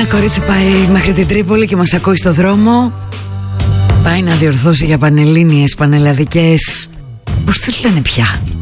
Ένα κορίτσι πάει μέχρι την Τρίπολη και μας ακούει στο δρόμο. Πάει να διορθώσει για πανελλήνιες, πανελλαδικές, πώς τις λένε πια,